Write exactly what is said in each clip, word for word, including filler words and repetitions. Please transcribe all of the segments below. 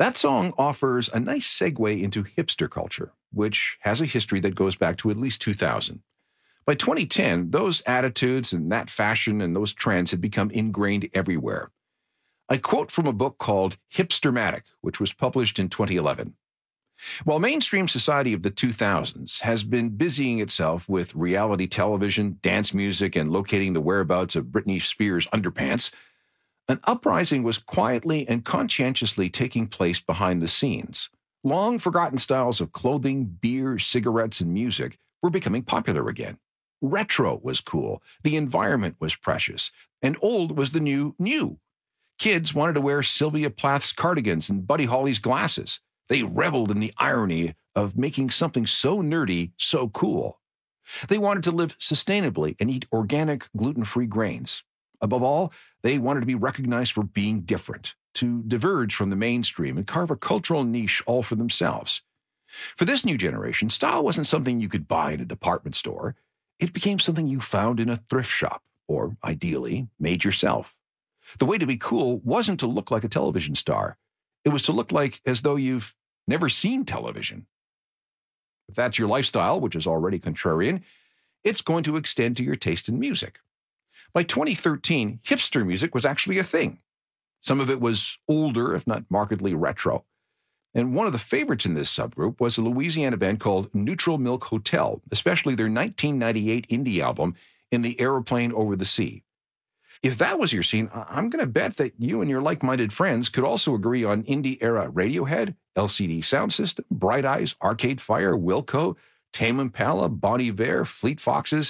That song offers a nice segue into hipster culture, which has a history that goes back to at least two thousand. By twenty ten, those attitudes and that fashion and those trends had become ingrained everywhere. I quote from a book called Hipstermatic, which was published in twenty eleven. While mainstream society of the two thousands has been busying itself with reality television, dance music, and locating the whereabouts of Britney Spears' underpants, an uprising was quietly and conscientiously taking place behind the scenes. Long forgotten styles of clothing, beer, cigarettes, and music were becoming popular again. Retro was cool, the environment was precious, and old was the new new. Kids wanted to wear Sylvia Plath's cardigans and Buddy Holly's glasses. They reveled in the irony of making something so nerdy so cool. They wanted to live sustainably and eat organic, gluten-free grains. Above all, they wanted to be recognized for being different, to diverge from the mainstream and carve a cultural niche all for themselves. For this new generation, style wasn't something you could buy in a department store. It became something you found in a thrift shop, or, ideally, made yourself. The way to be cool wasn't to look like a television star. It was to look like as though you've never seen television. If that's your lifestyle, which is already contrarian, it's going to extend to your taste in music. By twenty thirteen, hipster music was actually a thing. Some of it was older, if not markedly retro. And one of the favorites in this subgroup was a Louisiana band called Neutral Milk Hotel, especially their nineteen ninety-eight indie album, In the Aeroplane Over the Sea. If that was your scene, I'm going to bet that you and your like-minded friends could also agree on indie-era Radiohead, L C D Soundsystem, Bright Eyes, Arcade Fire, Wilco, Tame Impala, Bon Iver, Fleet Foxes.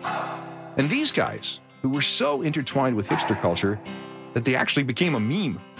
And these guys, who were so intertwined with hipster culture that they actually became a meme.